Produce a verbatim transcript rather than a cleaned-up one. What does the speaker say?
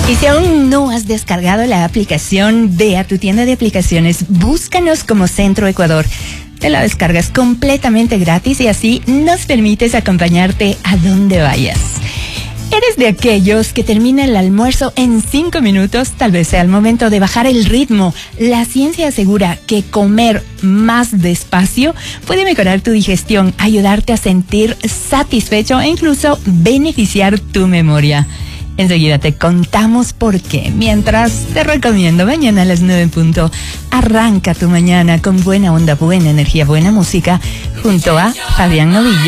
Y si aún no has descargado la aplicación, ve a tu tienda de aplicaciones, búscanos como Centro Ecuador. Te la descargas completamente gratis y así nos permites acompañarte a donde vayas. ¿Eres de aquellos que termina el almuerzo en cinco minutos? Tal vez sea el momento de bajar el ritmo. La ciencia asegura que comer más despacio puede mejorar tu digestión, ayudarte a sentir satisfecho e incluso beneficiar tu memoria. Enseguida te contamos por qué. Mientras, te recomiendo mañana a las nueve en punto. Arranca tu mañana con buena onda, buena energía, buena música junto a Fabián Novillo.